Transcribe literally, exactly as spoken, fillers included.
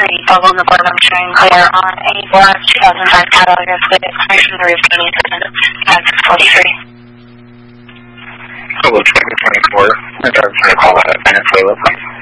three, Bubble on the board, I'm showing clear on eighty-four two thousand five Cadillac Escalade, expiration three of twenty-seven at six forty-three. Hello, twenty twenty-four. My driver's going to call that at Venezuela, please.